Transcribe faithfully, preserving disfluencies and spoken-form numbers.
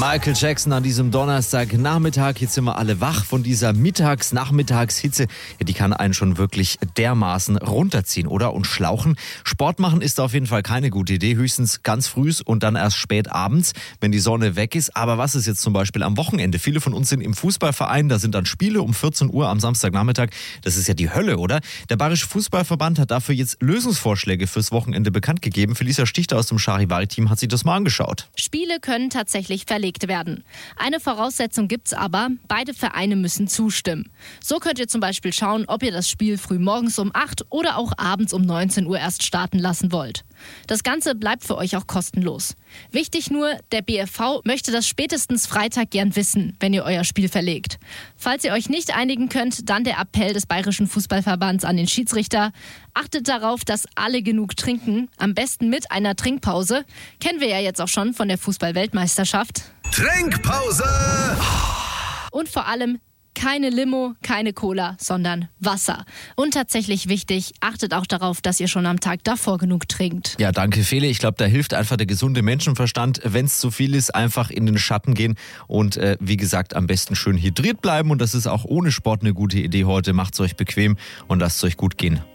Michael Jackson an diesem Donnerstagnachmittag. Jetzt sind wir alle wach von dieser Mittags-Nachmittagshitze. Ja, die kann einen schon wirklich dermaßen runterziehen, oder? Und schlauchen. Sport machen ist auf jeden Fall keine gute Idee. Höchstens ganz früh und dann erst spät abends, wenn die Sonne weg ist. Aber was ist jetzt zum Beispiel am Wochenende? Viele von uns sind im Fußballverein. Da sind dann Spiele um vierzehn Uhr am Samstagnachmittag. Das ist ja die Hölle, oder? Der Bayerische Fußballverband hat dafür jetzt Lösungsvorschläge fürs Wochenende bekannt gegeben. Felicia Stichter aus dem Charivari-Team hat sich das mal angeschaut. Spiele können tatsächlich verlegt werden. Eine Voraussetzung gibt's aber, beide Vereine müssen zustimmen. So könnt ihr zum Beispiel schauen, ob ihr das Spiel früh morgens um acht oder auch abends um neunzehn Uhr erst starten lassen wollt. Das Ganze bleibt für euch auch kostenlos. Wichtig nur, der B F V möchte das spätestens Freitag gern wissen, wenn ihr euer Spiel verlegt. Falls ihr euch nicht einigen könnt, dann der Appell des Bayerischen Fußballverbands an den Schiedsrichter. Achtet darauf, dass alle genug trinken, am besten mit einer Trinkpause. Kennen wir ja jetzt auch schon von der Fußball-Weltmeisterschaft. Trinkpause! Und vor allem keine Limo, keine Cola, sondern Wasser. Und tatsächlich wichtig, achtet auch darauf, dass ihr schon am Tag davor genug trinkt. Ja, danke Feli. Ich glaube, da hilft einfach der gesunde Menschenverstand. Wenn es zu viel ist, einfach in den Schatten gehen und äh, wie gesagt, am besten schön hydriert bleiben. Und das ist auch ohne Sport eine gute Idee heute. Macht's euch bequem und lasst es euch gut gehen.